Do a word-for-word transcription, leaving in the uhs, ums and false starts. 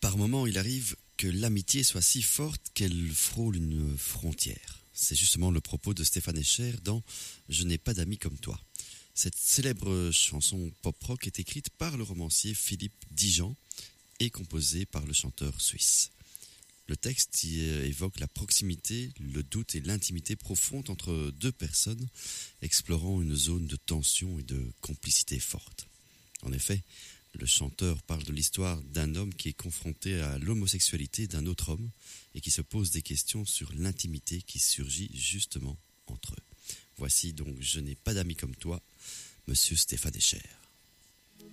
Par moments, il arrive que l'amitié soit si forte qu'elle frôle une frontière. C'est justement le propos de Stéphane Escher dans « Je n'ai pas d'amis comme toi ». Cette célèbre chanson pop-rock est écrite par le romancier Philippe Dijan et composée par le chanteur suisse. Le texte y évoque la proximité, le doute et l'intimité profonde entre deux personnes, explorant une zone de tension et de complicité forte. En effet, le chanteur parle de l'histoire d'un homme qui est confronté à l'homosexualité d'un autre homme et qui se pose des questions sur l'intimité qui surgit justement entre eux. Voici donc « Je n'ai pas d'amis comme toi », Monsieur Stéphane Escher.